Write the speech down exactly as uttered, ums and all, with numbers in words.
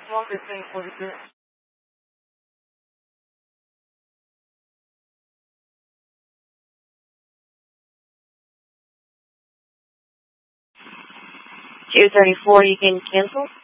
one fifteen forty-two. two thirty-four, you can cancel.